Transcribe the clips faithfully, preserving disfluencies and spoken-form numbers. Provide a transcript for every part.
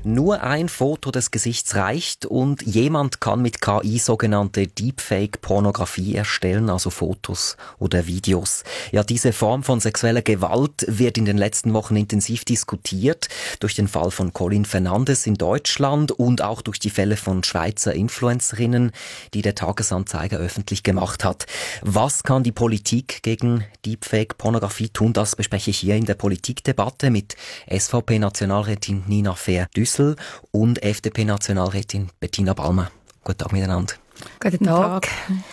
Nur ein Foto des Gesichts reicht und jemand kann mit K I sogenannte Deepfake-Pornografie erstellen, also Fotos oder Videos. Ja, diese Form von sexueller Gewalt wird in den letzten Wochen intensiv diskutiert, durch den Fall von Colin Fernandes in Deutschland und auch durch die Fälle von Schweizer Influencerinnen, die der Tagesanzeiger öffentlich gemacht hat. Was kann die Politik gegen Deepfake-Pornografie tun? Das bespreche ich hier in der Politikdebatte mit S V P-Nationalrätin Nina Fehr-Düssel und F D P-Nationalrätin Bettina Balma. Guten Tag miteinander. Guten Tag.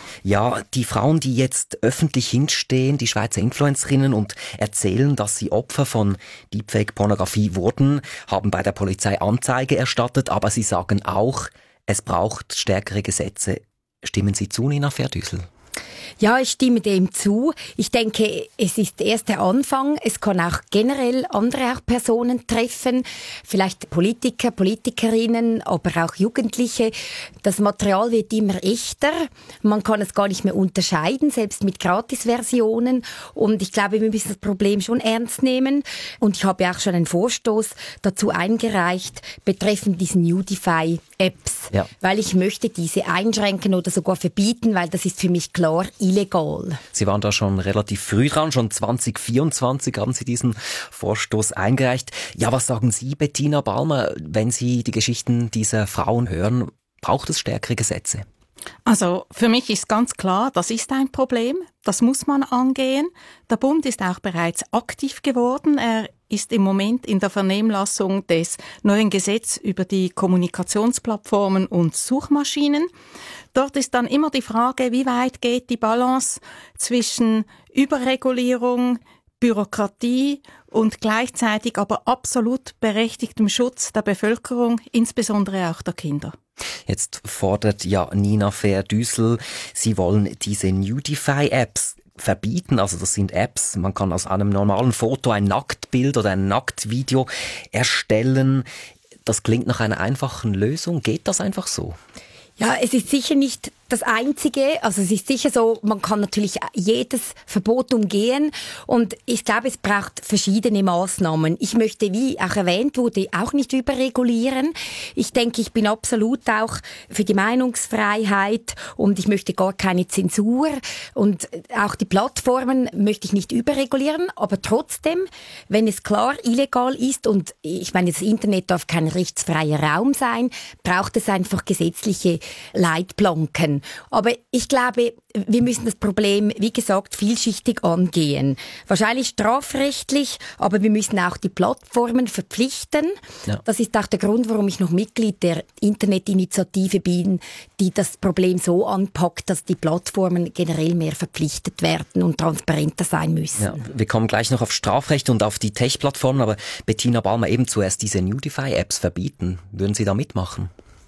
Ja, die Frauen, die jetzt öffentlich hinstehen, die Schweizer Influencerinnen und erzählen, dass sie Opfer von Deepfake-Pornografie wurden, haben bei der Polizei Anzeige erstattet, aber sie sagen auch, es braucht stärkere Gesetze. Stimmen Sie zu, Nina Fehr-Düssel? Ja, ich stimme dem zu. Ich denke, es ist erst der Anfang. Es kann auch generell andere auch Personen treffen, vielleicht Politiker, Politikerinnen, aber auch Jugendliche. Das Material wird immer echter. Man kann es gar nicht mehr unterscheiden, selbst mit Gratisversionen. Und ich glaube, wir müssen das Problem schon ernst nehmen. Und ich habe auch schon einen Vorstoß dazu eingereicht, betreffend diesen Nudify-Apps. Ja. Weil ich möchte diese einschränken oder sogar verbieten, weil das ist für mich klar illegal. Sie waren da schon relativ früh dran, schon zwanzig vierundzwanzig haben Sie diesen Vorstoß eingereicht. Ja, was sagen Sie, Bettina Balma, wenn Sie die Geschichten dieser Frauen hören? Braucht es stärkere Gesetze? Also für mich ist ganz klar, das ist ein Problem, das muss man angehen. Der Bund ist auch bereits aktiv geworden. Er ist im Moment in der Vernehmlassung des neuen Gesetzes über die Kommunikationsplattformen und Suchmaschinen. Dort ist dann immer die Frage, wie weit geht die Balance zwischen Überregulierung, Bürokratie und gleichzeitig aber absolut berechtigtem Schutz der Bevölkerung, insbesondere auch der Kinder. Jetzt fordert ja Nina Fehr-Düssel, Sie wollen diese Nudify-Apps verbieten. Also das sind Apps, man kann aus einem normalen Foto ein Nacktbild oder ein Nacktvideo erstellen. Das klingt nach einer einfachen Lösung. Geht das einfach so? Ja, es ist sicher nicht das Einzige, also es ist sicher so, man kann natürlich jedes Verbot umgehen und ich glaube, es braucht verschiedene Maßnahmen. Ich möchte, wie auch erwähnt wurde, auch nicht überregulieren. Ich denke, ich bin absolut auch für die Meinungsfreiheit und ich möchte gar keine Zensur und auch die Plattformen möchte ich nicht überregulieren, aber trotzdem, wenn es klar illegal ist und ich meine, das Internet darf kein rechtsfreier Raum sein, braucht es einfach gesetzliche Leitplanken. Aber ich glaube, wir müssen das Problem, wie gesagt, vielschichtig angehen. Wahrscheinlich strafrechtlich, aber wir müssen auch die Plattformen verpflichten. Ja. Das ist auch der Grund, warum ich noch Mitglied der Internetinitiative bin, die das Problem so anpackt, dass die Plattformen generell mehr verpflichtet werden und transparenter sein müssen. Ja, wir kommen gleich noch auf Strafrecht und auf die Tech-Plattformen, aber Bettina Balma, eben zuerst diese Nudify-Apps verbieten. Würden Sie da mitmachen?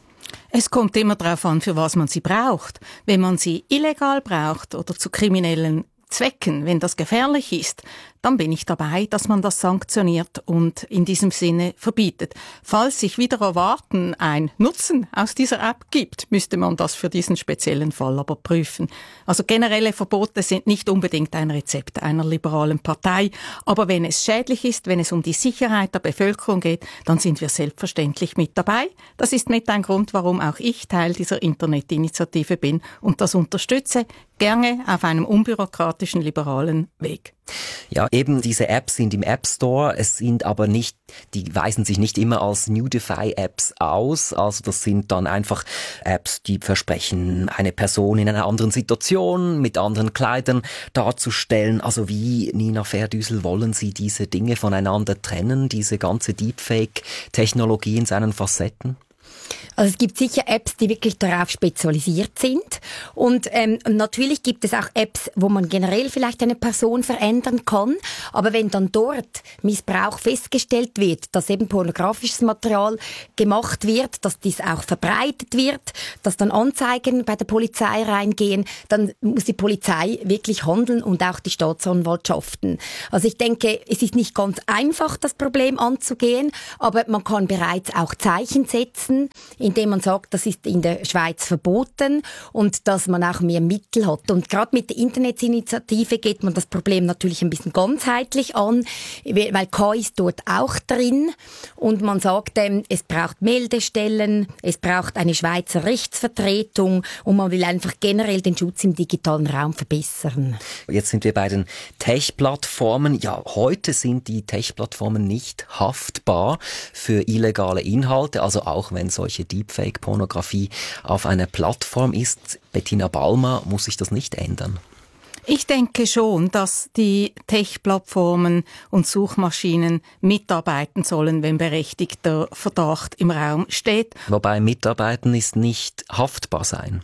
Es kommt immer darauf an, für was man sie braucht. Wenn man sie illegal braucht oder zu kriminellen Zwecken, wenn das gefährlich ist, dann bin ich dabei, dass man das sanktioniert und in diesem Sinne verbietet. Falls sich wieder erwarten ein Nutzen aus dieser App gibt, müsste man das für diesen speziellen Fall aber prüfen. Also generelle Verbote sind nicht unbedingt ein Rezept einer liberalen Partei, aber wenn es schädlich ist, wenn es um die Sicherheit der Bevölkerung geht, dann sind wir selbstverständlich mit dabei. Das ist mit ein Grund, warum auch ich Teil dieser Internetinitiative bin und das unterstütze, gerne auf einem unbürokratischen, liberalen Weg. Ja, eben diese Apps sind im App Store, es sind aber nicht, die weisen sich nicht immer als Nudify-Apps aus, also das sind dann einfach Apps, die versprechen, eine Person in einer anderen Situation, mit anderen Kleidern darzustellen. Also wie, Nina Fehr-Düssel, wollen Sie diese Dinge voneinander trennen, diese ganze Deepfake-Technologie in seinen Facetten? Also es gibt sicher Apps, die wirklich darauf spezialisiert sind und ähm, natürlich gibt es auch Apps, wo man generell vielleicht eine Person verändern kann, aber wenn dann dort Missbrauch festgestellt wird, dass eben pornografisches Material gemacht wird, dass dies auch verbreitet wird, dass dann Anzeigen bei der Polizei reingehen, dann muss die Polizei wirklich handeln und auch die Staatsanwaltschaften. Also ich denke, es ist nicht ganz einfach, das Problem anzugehen, aber man kann bereits auch Zeichen setzen, indem man sagt, das ist in der Schweiz verboten und dass man auch mehr Mittel hat. Und gerade mit der Internetinitiative geht man das Problem natürlich ein bisschen ganzheitlich an, weil K I ist dort auch drin und man sagt, ähm, es braucht Meldestellen, es braucht eine Schweizer Rechtsvertretung und man will einfach generell den Schutz im digitalen Raum verbessern. Jetzt sind wir bei den Tech-Plattformen. Ja, heute sind die Tech-Plattformen nicht haftbar für illegale Inhalte, also auch wenn solche Deepfake-Pornografie auf einer Plattform ist. Bettina Ballmer, muss sich das nicht ändern? Ich denke schon, dass die Tech-Plattformen und Suchmaschinen mitarbeiten sollen, wenn berechtigter Verdacht im Raum steht. Wobei mitarbeiten ist nicht haftbar sein.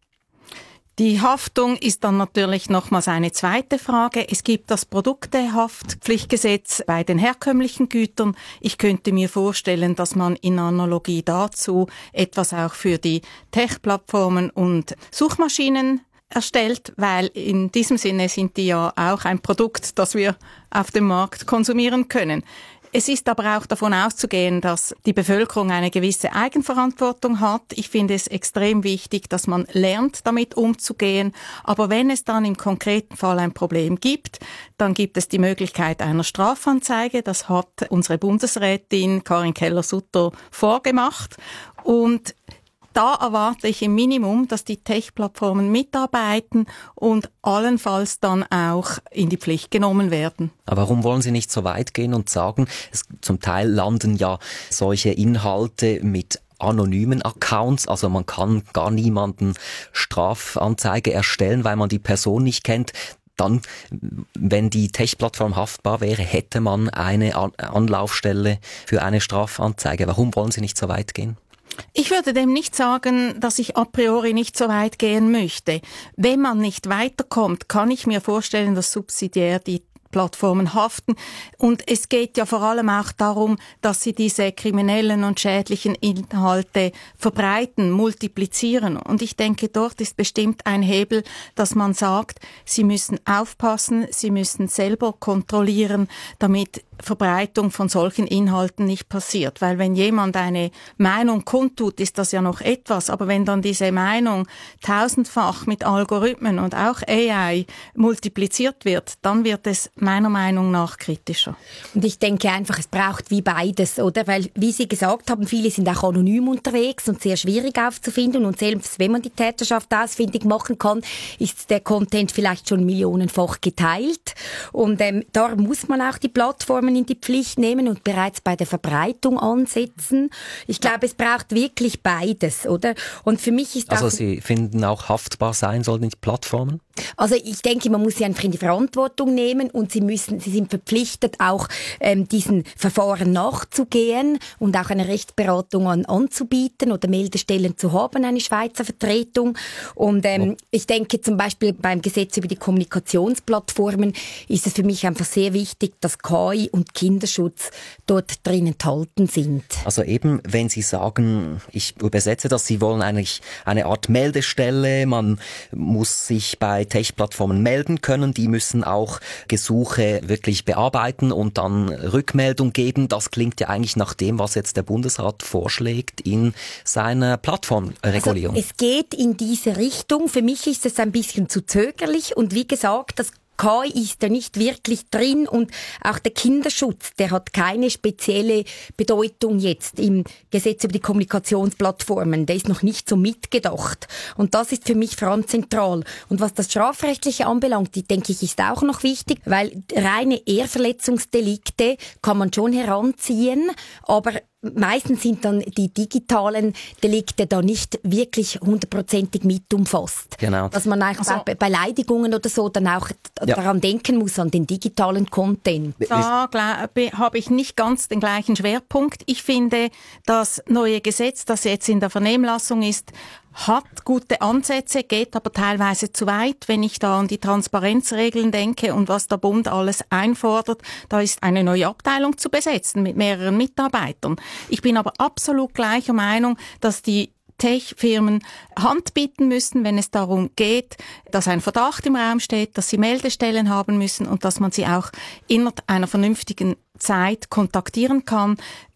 Die Haftung ist dann natürlich nochmals eine zweite Frage. Es gibt das Produktehaftpflichtgesetz bei den herkömmlichen Gütern. Ich könnte mir vorstellen, dass man in Analogie dazu etwas auch für die Tech-Plattformen und Suchmaschinen erstellt, weil in diesem Sinne sind die ja auch ein Produkt, das wir auf dem Markt konsumieren können. Es ist aber auch davon auszugehen, dass die Bevölkerung eine gewisse Eigenverantwortung hat. Ich finde es extrem wichtig, dass man lernt, damit umzugehen. Aber wenn es dann im konkreten Fall ein Problem gibt, dann gibt es die Möglichkeit einer Strafanzeige. Das hat unsere Bundesrätin Karin Keller-Sutter vorgemacht. Und da erwarte ich im Minimum, dass die Tech-Plattformen mitarbeiten und allenfalls dann auch in die Pflicht genommen werden. Aber warum wollen Sie nicht so weit gehen und sagen, es, zum Teil landen ja solche Inhalte mit anonymen Accounts, also man kann gar niemanden Strafanzeige erstellen, weil man die Person nicht kennt. Dann, wenn die Tech-Plattform haftbar wäre, hätte man eine Anlaufstelle für eine Strafanzeige. Warum wollen Sie nicht so weit gehen? Ich würde dem nicht sagen, dass ich a priori nicht so weit gehen möchte. Wenn man nicht weiterkommt, kann ich mir vorstellen, dass subsidiär die Plattformen haften. Und es geht ja vor allem auch darum, dass sie diese kriminellen und schädlichen Inhalte verbreiten, multiplizieren. Und ich denke, dort ist bestimmt ein Hebel, dass man sagt, sie müssen aufpassen, sie müssen selber kontrollieren, damit Verbreitung von solchen Inhalten nicht passiert. Weil wenn jemand eine Meinung kundtut, ist das ja noch etwas. Aber wenn dann diese Meinung tausendfach mit Algorithmen und auch A I multipliziert wird, dann wird es meiner Meinung nach kritischer. Und ich denke einfach, es braucht wie beides, oder? Weil, wie Sie gesagt haben, viele sind auch anonym unterwegs und sehr schwierig aufzufinden. Und selbst wenn man die Täterschaft ausfindig machen kann, ist der Content vielleicht schon millionenfach geteilt. Und ähm, da muss man auch die Plattformen in die Pflicht nehmen und bereits bei der Verbreitung ansetzen. Ich glaube, es braucht wirklich beides, oder? Und für mich ist also auch... Sie finden auch haftbar sein sollten die Plattformen? Also ich denke, man muss sie einfach in die Verantwortung nehmen und sie müssen, sie sind verpflichtet, auch ähm, diesen Verfahren nachzugehen und auch eine Rechtsberatung an, anzubieten oder Meldestellen zu haben, eine Schweizer Vertretung. Und ähm, oh. ich denke zum Beispiel beim Gesetz über die Kommunikationsplattformen ist es für mich einfach sehr wichtig, dass K I und Kinderschutz dort drin enthalten sind. Also eben, wenn Sie sagen, ich übersetze das, Sie wollen eigentlich eine Art Meldestelle, man muss sich bei Tech-Plattformen melden können, die müssen auch Gesuche wirklich bearbeiten und dann Rückmeldung geben. Das klingt ja eigentlich nach dem, was jetzt der Bundesrat vorschlägt in seiner Plattformregulierung. Also es geht in diese Richtung. Für mich ist es ein bisschen zu zögerlich und wie gesagt, das K I ist da nicht wirklich drin und auch der Kinderschutz, der hat keine spezielle Bedeutung jetzt im Gesetz über die Kommunikationsplattformen. Der ist noch nicht so mitgedacht. Und das ist für mich vor allem zentral. Und was das Strafrechtliche anbelangt, die, denke ich, ist auch noch wichtig, weil reine Ehrverletzungsdelikte kann man schon heranziehen, aber meistens sind dann die digitalen Delikte da nicht wirklich hundertprozentig mit umfasst. Genau. Dass man auch also, bei Beleidigungen oder so dann auch ja. daran denken muss, an den digitalen Content. Da glaube, habe ich nicht ganz den gleichen Schwerpunkt. Ich finde, das neue Gesetz, das jetzt in der Vernehmlassung ist, hat gute Ansätze, geht aber teilweise zu weit. Wenn ich da an die Transparenzregeln denke und was der Bund alles einfordert, da ist eine neue Abteilung zu besetzen mit mehreren Mitarbeitern. Ich bin aber absolut gleicher Meinung, dass die Tech-Firmen Hand bieten müssen, wenn es darum geht, dass ein Verdacht im Raum steht, dass sie Meldestellen haben müssen und dass man sie auch innerhalb einer vernünftigen Zeit kontaktieren kann, weil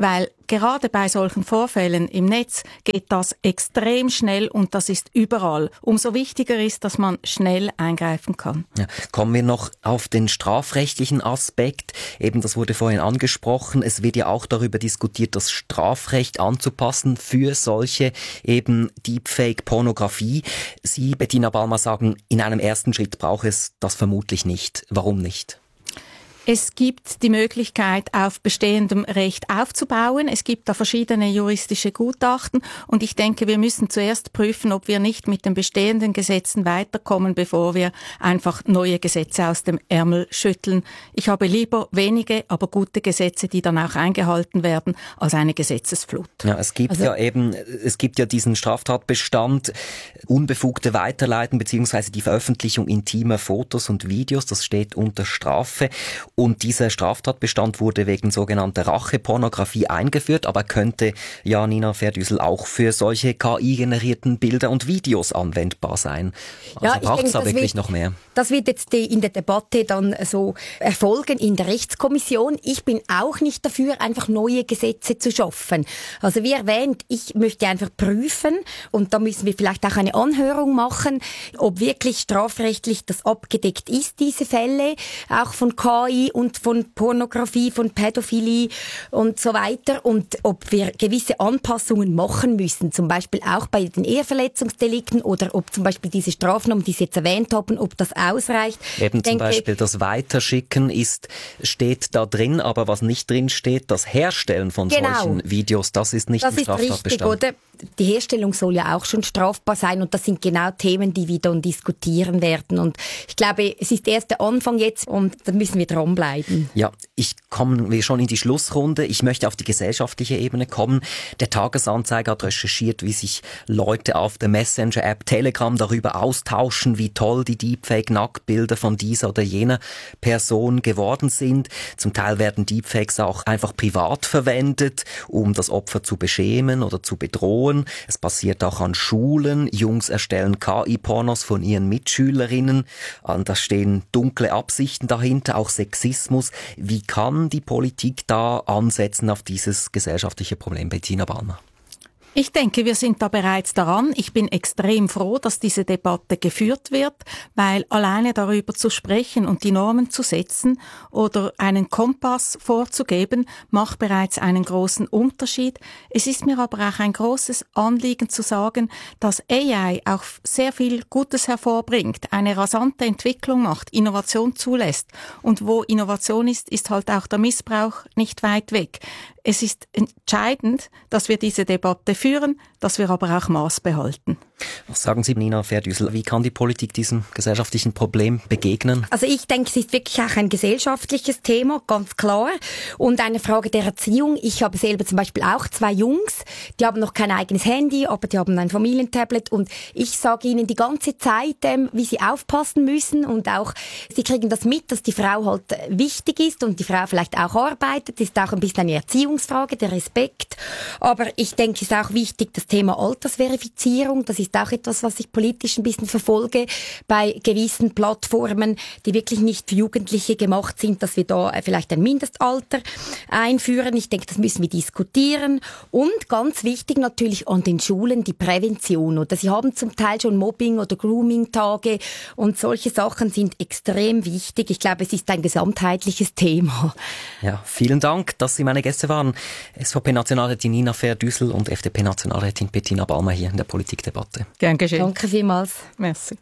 gerade bei solchen Vorfällen im Netz geht das extrem schnell und das ist überall. Umso wichtiger ist, dass man schnell eingreifen kann. Ja, kommen wir noch auf den strafrechtlichen Aspekt. Eben, das wurde vorhin angesprochen. Es wird ja auch darüber diskutiert, das Strafrecht anzupassen für solche eben Deepfake-Pornografie. Sie, Bettina Ballmer, sagen, in einem ersten Schritt braucht es das vermutlich nicht. Warum nicht? Es gibt die Möglichkeit, auf bestehendem Recht aufzubauen. Es gibt da verschiedene juristische Gutachten und ich denke, wir müssen zuerst prüfen, ob wir nicht mit den bestehenden Gesetzen weiterkommen, bevor wir einfach neue Gesetze aus dem Ärmel schütteln. Ich habe lieber wenige, aber gute Gesetze, die dann auch eingehalten werden, als eine Gesetzesflut. Ja, es gibt also, ja eben, es gibt ja diesen Straftatbestand, unbefugte Weiterleiten bzw. die Veröffentlichung intimer Fotos und Videos, das steht unter Strafe. Und dieser Straftatbestand wurde wegen sogenannter Rachepornografie eingeführt, aber könnte, ja, Nina Verdüssel, auch für solche K I-generierten Bilder und Videos anwendbar sein. Also ja, braucht es da wirklich wird, noch mehr? Das wird jetzt in der Debatte dann so erfolgen in der Rechtskommission. Ich bin auch nicht dafür, einfach neue Gesetze zu schaffen. Also wie erwähnt, ich möchte einfach prüfen und da müssen wir vielleicht auch eine Anhörung machen, ob wirklich strafrechtlich das abgedeckt ist, diese Fälle, auch von K I und von Pornografie, von Pädophilie und so weiter und ob wir gewisse Anpassungen machen müssen, zum Beispiel auch bei den Eheverletzungsdelikten oder ob zum Beispiel diese Strafnormen, die Sie jetzt erwähnt haben, ob das ausreicht. Eben ich zum denke, Beispiel das Weiterschicken ist, steht da drin, aber was nicht drin steht, das Herstellen von genau. solchen Videos, das ist nicht das im Straftatbestand. Das ist richtig, oder? Die Herstellung soll ja auch schon strafbar sein und das sind genau Themen, die wir dann diskutieren werden und ich glaube, es ist erst der Anfang jetzt und da müssen wir dranbleiben. Ja, ich komme schon in die Schlussrunde. Ich möchte auf die gesellschaftliche Ebene kommen. Der Tagesanzeiger hat recherchiert, wie sich Leute auf der Messenger-App Telegram darüber austauschen, wie toll die Deepfake-Nacktbilder von dieser oder jener Person geworden sind. Zum Teil werden Deepfakes auch einfach privat verwendet, um das Opfer zu beschämen oder zu bedrohen. Es passiert auch an Schulen. Jungs erstellen K I-Pornos von ihren Mitschülerinnen. Da stehen dunkle Absichten dahinter, auch Sexismus. Wie kann die Politik da ansetzen auf dieses gesellschaftliche Problem? Bettina Ballmer. Ich denke, wir sind da bereits daran. Ich bin extrem froh, dass diese Debatte geführt wird, weil alleine darüber zu sprechen und die Normen zu setzen oder einen Kompass vorzugeben, macht bereits einen großen Unterschied. Es ist mir aber auch ein großes Anliegen zu sagen, dass A I auch sehr viel Gutes hervorbringt, eine rasante Entwicklung macht, Innovation zulässt. Und wo Innovation ist, ist halt auch der Missbrauch nicht weit weg. Es ist entscheidend, dass wir diese Debatte führen, dass wir aber auch Maß behalten. Was sagen Sie, Nina Verdüssel? Wie kann die Politik diesem gesellschaftlichen Problem begegnen? Also ich denke, es ist wirklich auch ein gesellschaftliches Thema, ganz klar. Und eine Frage der Erziehung. Ich habe selber zum Beispiel auch zwei Jungs, die haben noch kein eigenes Handy, aber die haben ein Familientablet. Und ich sage ihnen die ganze Zeit, ähm, wie sie aufpassen müssen. Und auch, sie kriegen das mit, dass die Frau halt wichtig ist und die Frau vielleicht auch arbeitet. Das ist auch ein bisschen eine Erziehungsfrage, der Respekt. Aber ich denke, es ist auch wichtig, das Thema Altersverifizierung. Das ist auch etwas, was ich politisch ein bisschen verfolge bei gewissen Plattformen, die wirklich nicht für Jugendliche gemacht sind, dass wir da vielleicht ein Mindestalter einführen. Ich denke, das müssen wir diskutieren. Und ganz wichtig natürlich an den Schulen die Prävention. Oder sie haben zum Teil schon Mobbing- oder Grooming-Tage und solche Sachen sind extrem wichtig. Ich glaube, es ist ein gesamtheitliches Thema. Ja, vielen Dank, dass Sie meine Gäste waren. S V P-Nationalrätin Nina Verdüssel und F D P-Nationalrätin Bettina Ballmer hier in der Politikdebatte. Gern geschehen. Danke vielmals. Merci.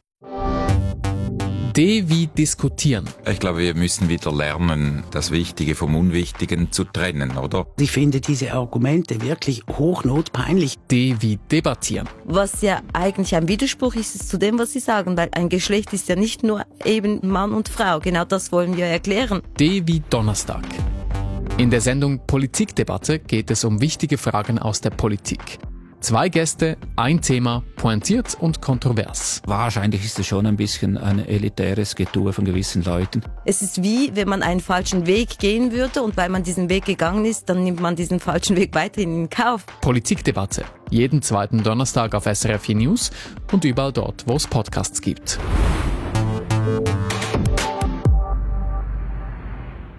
D wie diskutieren. Ich glaube, wir müssen wieder lernen, das Wichtige vom Unwichtigen zu trennen, oder? Ich finde diese Argumente wirklich hochnotpeinlich. D wie debattieren. Was ja eigentlich ein Widerspruch ist, ist zu dem, was Sie sagen, weil ein Geschlecht ist ja nicht nur eben Mann und Frau. Genau das wollen wir erklären. D wie Donnerstag. In der Sendung Politikdebatte geht es um wichtige Fragen aus der Politik. Zwei Gäste, ein Thema, pointiert und kontrovers. Wahrscheinlich ist es schon ein bisschen ein elitäres Getue von gewissen Leuten. Es ist wie, wenn man einen falschen Weg gehen würde und weil man diesen Weg gegangen ist, dann nimmt man diesen falschen Weg weiterhin in Kauf. Politikdebatte. Jeden zweiten Donnerstag auf S R F vier News und überall dort, wo es Podcasts gibt.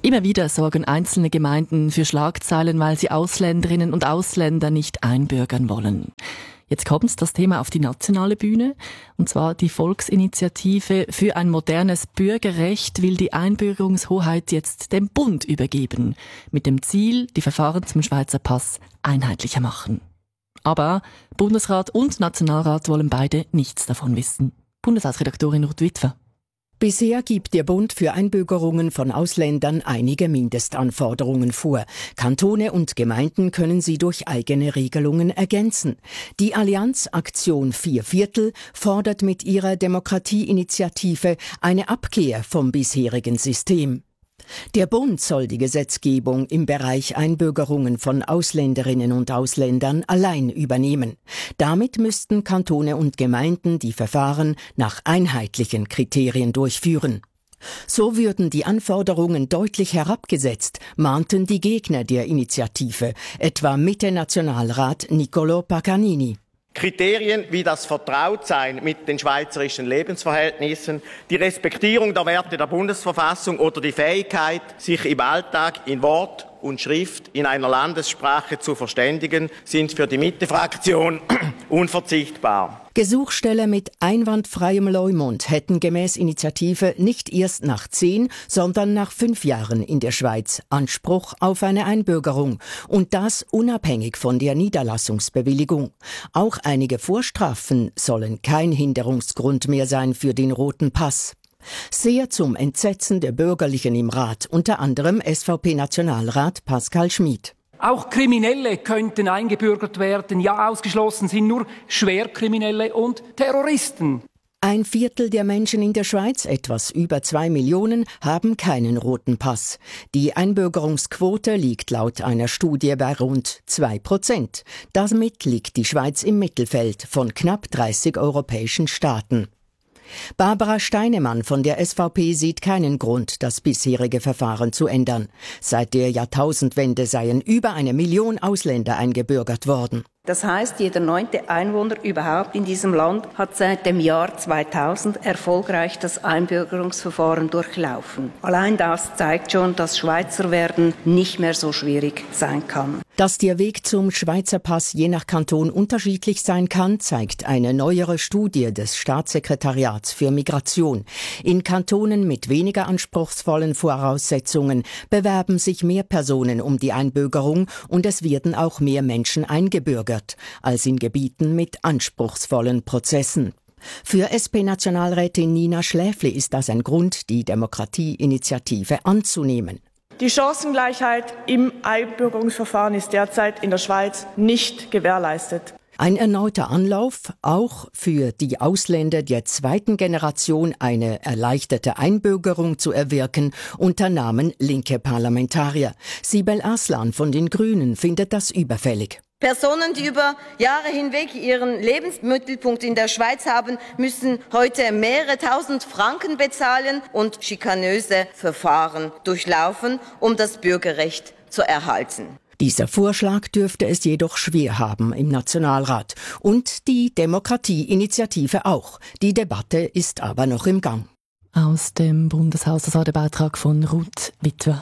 Immer wieder sorgen einzelne Gemeinden für Schlagzeilen, weil sie Ausländerinnen und Ausländer nicht einbürgern wollen. Jetzt kommt das Thema auf die nationale Bühne, und zwar die Volksinitiative für ein modernes Bürgerrecht will die Einbürgerungshoheit jetzt dem Bund übergeben, mit dem Ziel, die Verfahren zum Schweizer Pass einheitlicher machen. Aber Bundesrat und Nationalrat wollen beide nichts davon wissen. Bundeshausredaktorin Ruth Witwer. Bisher gibt der Bund für Einbürgerungen von Ausländern einige Mindestanforderungen vor. Kantone und Gemeinden können sie durch eigene Regelungen ergänzen. Die Allianz Aktion Vier Viertel fordert mit ihrer Demokratieinitiative eine Abkehr vom bisherigen System. Der Bund soll die Gesetzgebung im Bereich Einbürgerungen von Ausländerinnen und Ausländern allein übernehmen. Damit müssten Kantone und Gemeinden die Verfahren nach einheitlichen Kriterien durchführen. So würden die Anforderungen deutlich herabgesetzt, mahnten die Gegner der Initiative, etwa Mitte-Nationalrat Niccolò Paganini. Kriterien wie das Vertrautsein mit den schweizerischen Lebensverhältnissen, die Respektierung der Werte der Bundesverfassung oder die Fähigkeit, sich im Alltag in Wort und Schrift in einer Landessprache zu verständigen, sind für die Mitte-Fraktion unverzichtbar. Gesuchsteller mit einwandfreiem Leumund hätten gemäß Initiative nicht erst nach zehn, sondern nach fünf Jahren in der Schweiz Anspruch auf eine Einbürgerung. Und das unabhängig von der Niederlassungsbewilligung. Auch einige Vorstrafen sollen kein Hinderungsgrund mehr sein für den roten Pass. Sehr zum Entsetzen der Bürgerlichen im Rat, unter anderem S V P-Nationalrat Pascal Schmid. Auch Kriminelle könnten eingebürgert werden. Ja, ausgeschlossen sind nur Schwerkriminelle und Terroristen. Ein Viertel der Menschen in der Schweiz, etwas über zwei Millionen, haben keinen roten Pass. Die Einbürgerungsquote liegt laut einer Studie bei rund zwei Prozent. Damit liegt die Schweiz im Mittelfeld von knapp dreißig europäischen Staaten. Barbara Steinemann von der S V P sieht keinen Grund, das bisherige Verfahren zu ändern. Seit der Jahrtausendwende seien über eine Million Ausländer eingebürgert worden. Das heißt, jeder neunte Einwohner überhaupt in diesem Land hat seit dem Jahr zweitausend erfolgreich das Einbürgerungsverfahren durchlaufen. Allein das zeigt schon, dass Schweizerwerden nicht mehr so schwierig sein kann. Dass der Weg zum Schweizer Pass je nach Kanton unterschiedlich sein kann, zeigt eine neuere Studie des Staatssekretariats für Migration. In Kantonen mit weniger anspruchsvollen Voraussetzungen bewerben sich mehr Personen um die Einbürgerung und es werden auch mehr Menschen eingebürgert als in Gebieten mit anspruchsvollen Prozessen. Für S P-Nationalrätin Nina Schläfli ist das ein Grund, die Demokratieinitiative anzunehmen. Die Chancengleichheit im Einbürgerungsverfahren ist derzeit in der Schweiz nicht gewährleistet. Ein erneuter Anlauf, auch für die Ausländer der zweiten Generation eine erleichterte Einbürgerung zu erwirken, unternahmen linke Parlamentarier. Sibel Arslan von den Grünen findet das überfällig. Personen, die über Jahre hinweg ihren Lebensmittelpunkt in der Schweiz haben, müssen heute mehrere tausend Franken bezahlen und schikanöse Verfahren durchlaufen, um das Bürgerrecht zu erhalten. Dieser Vorschlag dürfte es jedoch schwer haben im Nationalrat. Und die Demokratieinitiative auch. Die Debatte ist aber noch im Gang. Aus dem Bundeshaus, das war der Beitrag von Ruth Witwer.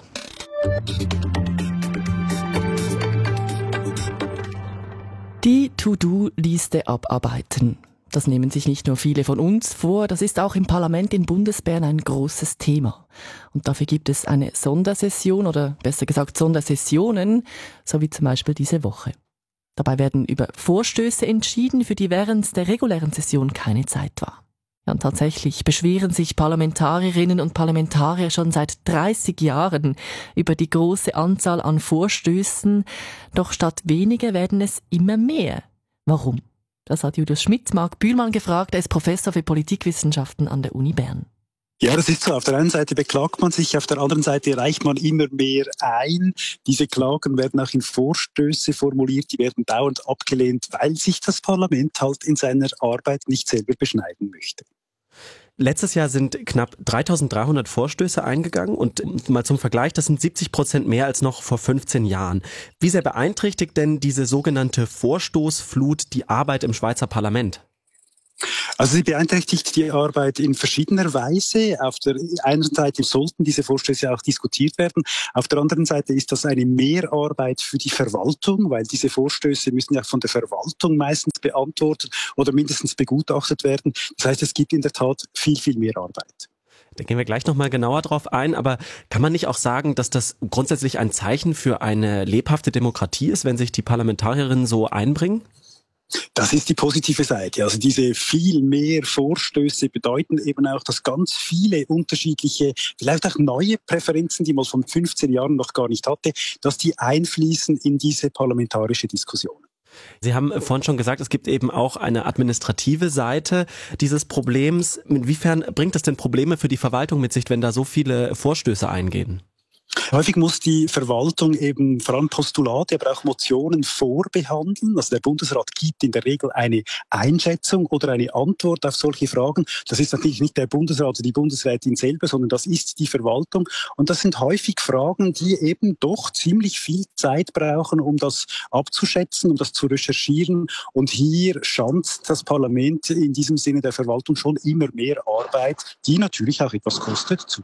Die To-Do-Liste abarbeiten. Das nehmen sich nicht nur viele von uns vor, das ist auch im Parlament in Bundesbern ein großes Thema. Und dafür gibt es eine Sondersession oder besser gesagt Sondersessionen, so wie zum Beispiel diese Woche. Dabei werden über Vorstöße entschieden, für die während der regulären Session keine Zeit war. Ja, und tatsächlich beschweren sich Parlamentarierinnen und Parlamentarier schon seit dreißig Jahren über die große Anzahl an Vorstößen. Doch statt weniger werden es immer mehr. Warum? Das hat Julius Schmidt, Marc Bühlmann gefragt. Er ist Professor für Politikwissenschaften an der Uni Bern. Ja, das ist so. Auf der einen Seite beklagt man sich, auf der anderen Seite reicht man immer mehr ein. Diese Klagen werden auch in Vorstöße formuliert, die werden dauernd abgelehnt, weil sich das Parlament halt in seiner Arbeit nicht selber beschneiden möchte. Letztes Jahr sind knapp dreitausenddreihundert Vorstöße eingegangen und mal zum Vergleich, das sind siebzig Prozent mehr als noch vor fünfzehn Jahren. Wie sehr beeinträchtigt denn diese sogenannte Vorstoßflut die Arbeit im Schweizer Parlament? Also sie beeinträchtigt die Arbeit in verschiedener Weise. Auf der einen Seite sollten diese Vorstöße auch diskutiert werden. Auf der anderen Seite ist das eine Mehrarbeit für die Verwaltung, weil diese Vorstöße müssen ja von der Verwaltung meistens beantwortet oder mindestens begutachtet werden. Das heißt, es gibt in der Tat viel, viel mehr Arbeit. Da gehen wir gleich nochmal genauer drauf ein, aber kann man nicht auch sagen, dass das grundsätzlich ein Zeichen für eine lebhafte Demokratie ist, wenn sich die Parlamentarierinnen so einbringen? Das ist die positive Seite. Also diese viel mehr Vorstöße bedeuten eben auch, dass ganz viele unterschiedliche, vielleicht auch neue Präferenzen, die man von fünfzehn Jahren noch gar nicht hatte, dass die einfließen in diese parlamentarische Diskussion. Sie haben vorhin schon gesagt, es gibt eben auch eine administrative Seite dieses Problems. Inwiefern bringt das denn Probleme für die Verwaltung mit sich, wenn da so viele Vorstöße eingehen? Häufig muss die Verwaltung eben vor allem Postulate, aber auch Motionen vorbehandeln. Also der Bundesrat gibt in der Regel eine Einschätzung oder eine Antwort auf solche Fragen. Das ist natürlich nicht der Bundesrat oder die Bundesrätin selber, sondern das ist die Verwaltung. Und das sind häufig Fragen, die eben doch ziemlich viel Zeit brauchen, um das abzuschätzen, um das zu recherchieren. Und hier schanzt das Parlament in diesem Sinne der Verwaltung schon immer mehr Arbeit, die natürlich auch etwas kostet, zu.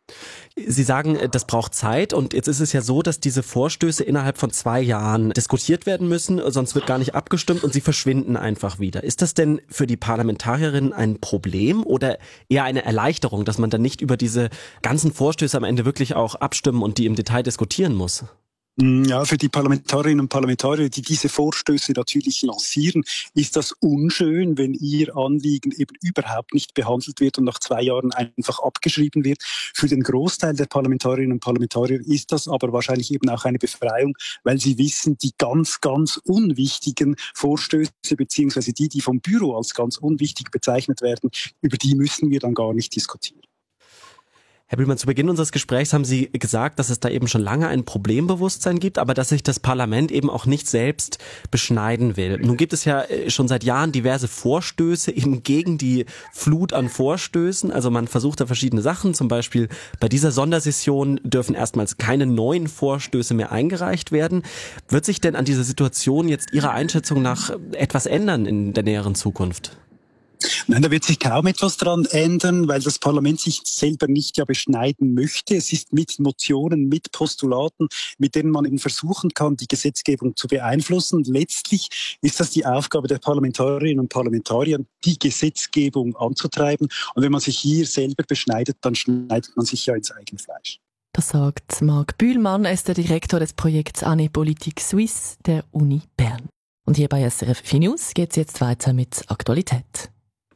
Sie sagen, das braucht Zeit und jetzt ist es ja so, dass diese Vorstöße innerhalb von zwei Jahren diskutiert werden müssen, sonst wird gar nicht abgestimmt und sie verschwinden einfach wieder. Ist das denn für die Parlamentarierinnen ein Problem oder eher eine Erleichterung, dass man dann nicht über diese ganzen Vorstöße am Ende wirklich auch abstimmen und die im Detail diskutieren muss? Ja, für die Parlamentarierinnen und Parlamentarier, die diese Vorstöße natürlich lancieren, ist das unschön, wenn ihr Anliegen eben überhaupt nicht behandelt wird und nach zwei Jahren einfach abgeschrieben wird. Für den Großteil der Parlamentarierinnen und Parlamentarier ist das aber wahrscheinlich eben auch eine Befreiung, weil sie wissen, die ganz, ganz unwichtigen Vorstöße beziehungsweise die, die vom Büro als ganz unwichtig bezeichnet werden, über die müssen wir dann gar nicht diskutieren. Herr Bühlmann, zu Beginn unseres Gesprächs haben Sie gesagt, dass es da eben schon lange ein Problembewusstsein gibt, aber dass sich das Parlament eben auch nicht selbst beschneiden will. Nun gibt es ja schon seit Jahren diverse Vorstöße eben gegen die Flut an Vorstößen. Also man versucht da verschiedene Sachen. Zum Beispiel bei dieser Sondersession dürfen erstmals keine neuen Vorstöße mehr eingereicht werden. Wird sich denn an dieser Situation jetzt Ihrer Einschätzung nach etwas ändern in der näheren Zukunft? Nein, da wird sich kaum etwas dran ändern, weil das Parlament sich selber nicht ja beschneiden möchte. Es ist mit Motionen, mit Postulaten, mit denen man eben versuchen kann, die Gesetzgebung zu beeinflussen. Letztlich ist das die Aufgabe der Parlamentarierinnen und Parlamentarier, die Gesetzgebung anzutreiben. Und wenn man sich hier selber beschneidet, dann schneidet man sich ja ins eigene Fleisch. Das sagt Marc Bühlmann, er ist der Direktor des Projekts Année Politique Suisse der Uni Bern. Und hier bei S R F vier News geht es jetzt weiter mit Aktualität.